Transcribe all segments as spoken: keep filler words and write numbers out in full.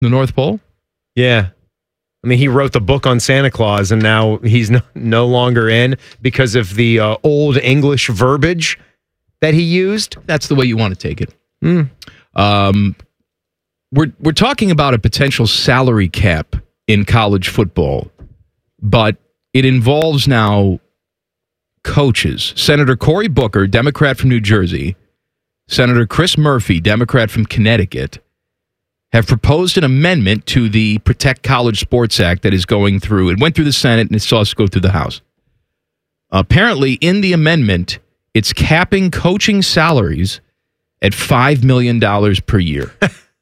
The North Pole? Yeah. I mean, he wrote the book on Santa Claus, and now he's no, no longer in because of the uh, old English verbiage that he used. That's the way you want to take it. Mm. Um, we're we're talking about a potential salary cap in college football, but it involves now coaches. Senator Cory Booker, Democrat from New Jersey, Senator Chris Murphy, Democrat from Connecticut, have proposed an amendment to the Protect College Sports Act that is going through. It went through the Senate and it saw us go through the House. Apparently, in the amendment, it's capping coaching salaries at five million dollars per year.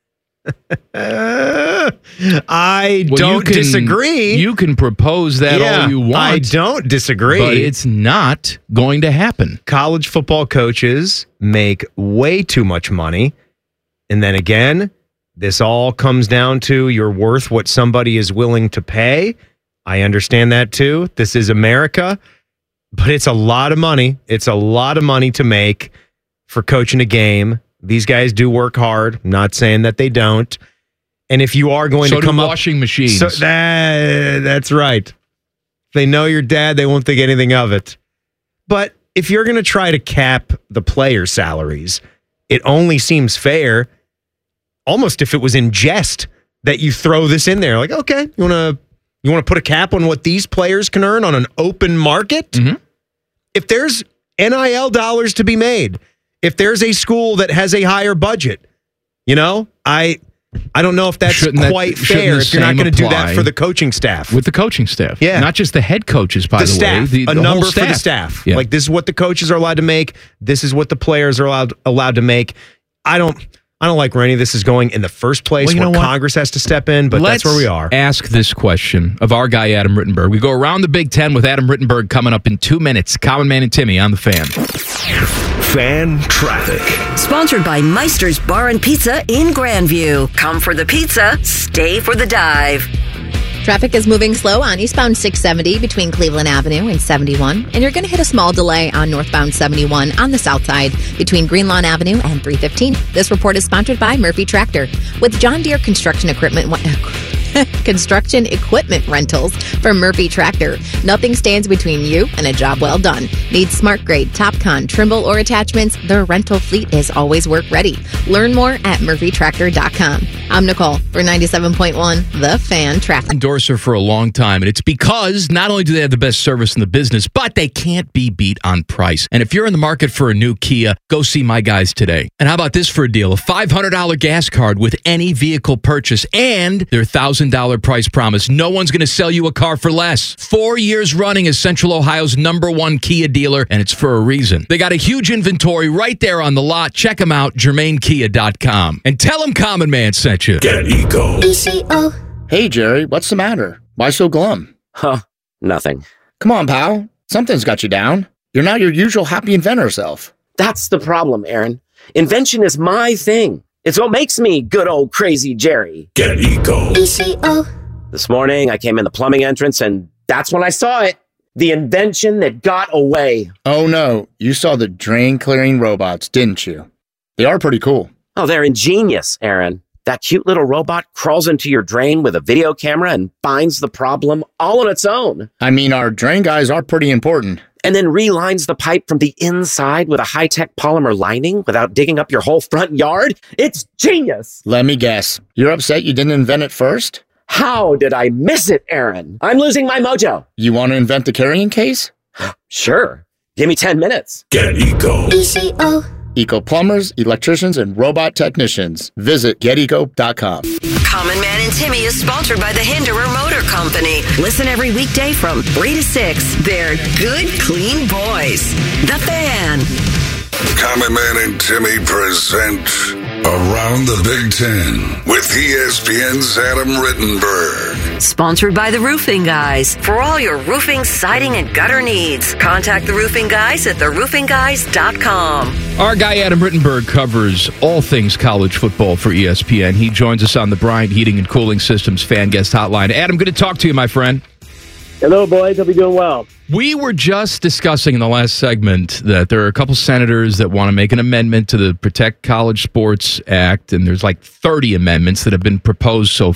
uh, I well, don't you can, disagree. You can propose that yeah, all you want. I don't disagree. But it's not going to happen. College football coaches make way too much money. And then again, this all comes down to you're worth what somebody is willing to pay. I understand that too. This is America, but it's a lot of money. It's a lot of money to make for coaching a game. These guys do work hard. I'm not saying that they don't. And if you are going so to come do up washing machines. So that, that's right. If they know your dad, they won't think anything of it. But if you're going to try to cap the player salaries, it only seems fair, almost if it was in jest, that you throw this in there. Like, okay, you want to you want to put a cap on what these players can earn on an open market? Mm-hmm. If there's N I L dollars to be made, if there's a school that has a higher budget, you know, I I don't know if that's shouldn't quite that, fair if you're not going to do that apply for the coaching staff. With the coaching staff. Yeah. Not just the head coaches, by the, the, staff, way. The, a the number whole staff. for the staff. Yeah. Like, this is what the coaches are allowed to make. This is what the players are allowed allowed to make. I don't I don't like where any of this is going in the first place, well, you where know Congress has to step in, but Let's that's where we are. Ask this question of our guy, Adam Rittenberg. We go around the Big Ten with Adam Rittenberg coming up in two minutes. Common Man and Timmy on the Fan. Fan Traffic. Sponsored by Meister's Bar and Pizza in Grandview. Come for the pizza, stay for the dive. Traffic is moving slow on eastbound six seventy between Cleveland Avenue and seventy-one, and you're going to hit a small delay on northbound seventy-one on the south side between Greenlawn Avenue and three fifteen. This report is sponsored by Murphy Tractor. With John Deere construction equipment construction equipment rentals from Murphy Tractor. Nothing stands between you and a job well done. Need smart grade, Topcon, Trimble, or attachments? Their rental fleet is always work ready. Learn more at murphy tractor dot com. I'm Nicole for ninety-seven point one The Fan Traffic. Endorser for a long time, and it's because not only do they have the best service in the business, but they can't be beat on price. And if you're in the market for a new Kia, go see my guys today. And how about this for a deal? A five hundred dollars gas card with any vehicle purchase and their one thousand dollars price promise. No one's going to sell you a car for less. Four years running as Central Ohio's number one Kia dealer, and it's for a reason. They got a huge inventory right there on the lot. Check them out, germain kia dot com. And tell them Common Man sent you. Get Eco. E C O. Hey, Jerry, what's the matter? Why so glum? Huh, nothing. Come on, pal. Something's got you down. You're not your usual happy inventor self. That's the problem, Aaron. Invention is my thing. It's what makes me good old crazy Jerry. Get Eco. E C O. This morning, I came in the plumbing entrance, and that's when I saw it. The invention that got away. Oh, no. You saw the drain-clearing robots, didn't you? They are pretty cool. Oh, they're ingenious, Aaron. That cute little robot crawls into your drain with a video camera and finds the problem all on its own. I mean, our drain guys are pretty important. And then relines the pipe from the inside with a high-tech polymer lining without digging up your whole front yard. It's genius. Let me guess. You're upset you didn't invent it first? How did I miss it, Aaron? I'm losing my mojo. You want to invent the carrying case? Sure. Give me ten minutes. Get Eco. E C O. Eco plumbers, electricians, and robot technicians. Visit get eco dot com. Common Man and Timmy is sponsored by the Hinderer Motor Company. Listen every weekday from three to six. They're good, clean boys. The Fan. Common Man and Timmy present Around the Big Ten with E S P N's Adam Rittenberg. Sponsored by the Roofing Guys. For all your roofing, siding, and gutter needs, contact the Roofing Guys at the roofing guys dot com. Our guy Adam Rittenberg covers all things college football for E S P N. He joins us on the Bryant Heating and Cooling Systems Fan Guest Hotline. Adam, good to talk to you, my friend. Hello, boys. Hope you're doing well. We were just discussing in the last segment that there are a couple senators that want to make an amendment to the Protect College Sports Act, and there's like thirty amendments that have been proposed so